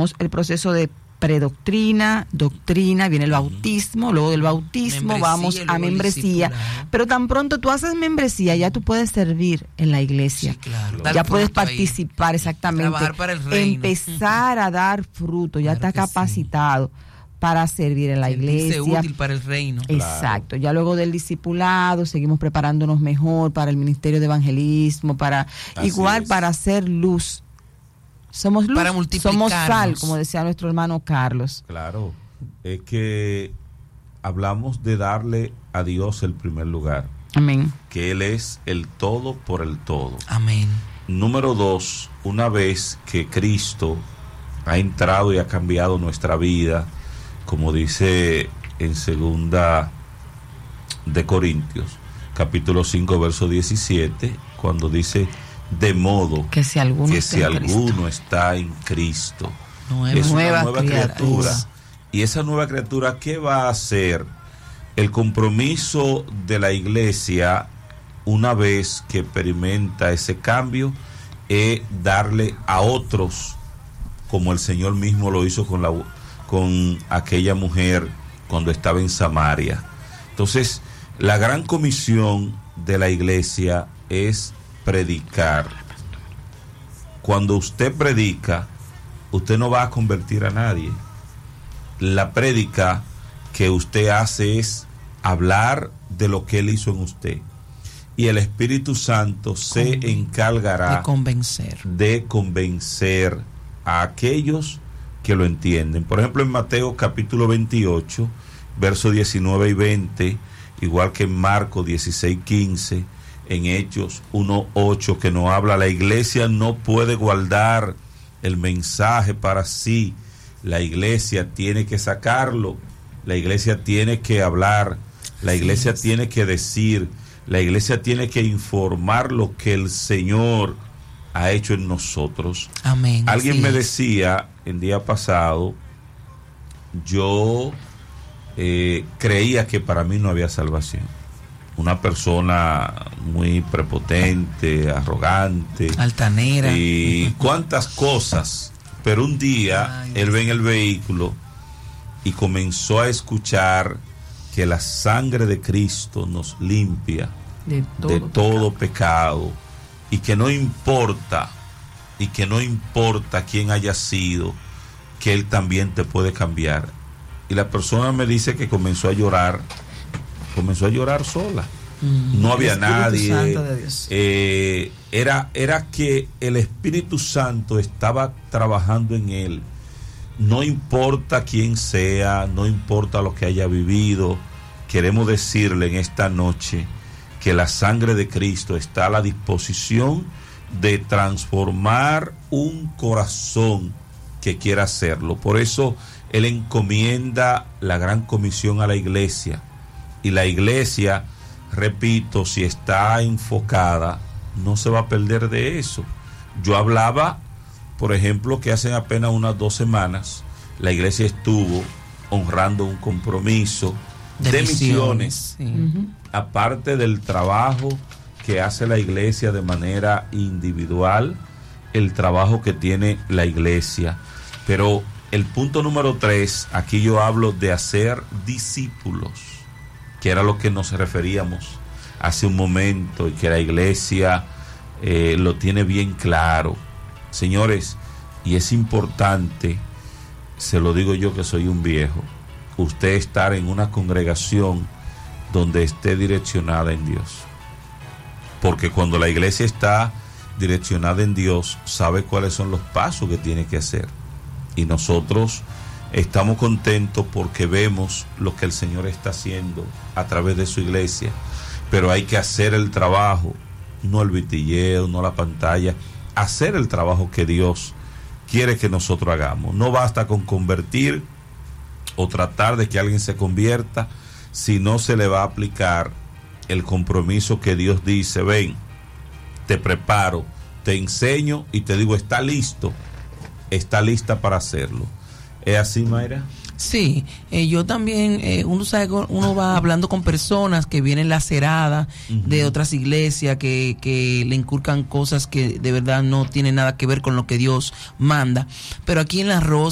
tenemos el proceso de predoctrina, doctrina, viene el bautismo, luego del bautismo vamos a membresía, pero tan pronto tú haces membresía, ya tú puedes servir en la iglesia, sí, claro. Ya puedes participar, ahí. Exactamente, Trabajar para el reino. Empezar a dar fruto, ya claro, está capacitado para servir en la iglesia. Útil para el reino. Exacto, ya luego del discipulado seguimos preparándonos mejor para el ministerio de evangelismo, para hacer luz. Somos luz, somos sal, como decía nuestro hermano Carlos. Claro, es que hablamos de darle a Dios el primer lugar. Amén. Que Él es el todo por el todo. Amén. Número 2, una vez que Cristo ha entrado y ha cambiado nuestra vida, como dice en 2 de Corintios, capítulo 5, verso 17, cuando dice: de modo que si alguno está en Cristo, es una nueva criatura. Y esa nueva criatura, ¿qué va a hacer? El compromiso de la iglesia, una vez que experimenta ese cambio, es darle a otros, como el Señor mismo lo hizo con aquella mujer cuando estaba en Samaria. Entonces, la gran comisión de la iglesia es predicar. Cuando usted predica, usted no va a convertir a nadie. La prédica que usted hace es hablar de lo que Él hizo en usted, y el Espíritu Santo se encargará de convencer a aquellos que lo entienden. Por ejemplo, en Mateo capítulo 28, versos 19 y 20, igual que en Marcos 16, 15, en Hechos 1:8, que nos habla: la iglesia no puede guardar el mensaje para sí, la iglesia tiene que sacarlo, la iglesia tiene que hablar, la iglesia tiene que decir, la iglesia tiene que informar lo que el Señor ha hecho en nosotros. Amén. Alguien me decía el día pasado, yo creía que para mí no había salvación. Una persona muy prepotente, arrogante, altanera y cuántas cosas, pero un día él ve en el vehículo y comenzó a escuchar que la sangre de Cristo nos limpia de todo pecado, y que no importa quién haya sido, que Él también te puede cambiar. Y la persona me dice que comenzó a llorar sola. No había nadie. Era que el Espíritu Santo estaba trabajando en él. No importa quién sea, no importa lo que haya vivido, queremos decirle en esta noche que la sangre de Cristo está a la disposición de transformar un corazón que quiera hacerlo. Por eso Él encomienda la gran comisión a la iglesia. Y la iglesia, repito, si está enfocada, no se va a perder de eso. Yo hablaba, por ejemplo, que hace apenas unas 2 semanas la iglesia estuvo honrando un compromiso de misiones, aparte del trabajo que hace la iglesia de manera individual, el trabajo que tiene la iglesia. Pero el punto número 3, aquí yo hablo de hacer discípulos, que era lo que nos referíamos hace un momento, y que la iglesia lo tiene bien claro. Señores, y es importante, se lo digo yo que soy un viejo, usted estar en una congregación donde esté direccionada en Dios. Porque cuando la iglesia está direccionada en Dios, sabe cuáles son los pasos que tiene que hacer. Y nosotros estamos contentos porque vemos lo que el Señor está haciendo a través de su iglesia. Pero hay que hacer el trabajo, no el vitilleo, no la pantalla, hacer el trabajo que Dios quiere que nosotros hagamos. No basta con convertir o tratar de que alguien se convierta, si no se le va a aplicar el compromiso que Dios dice: ven, te preparo, te enseño y te digo, está listo, está lista para hacerlo. ¿Es así, Mayra? Sí, yo también, uno sabe, uno va hablando con personas que vienen laceradas de otras iglesias que le inculcan cosas que de verdad no tienen nada que ver con lo que Dios manda, pero aquí en la Rosa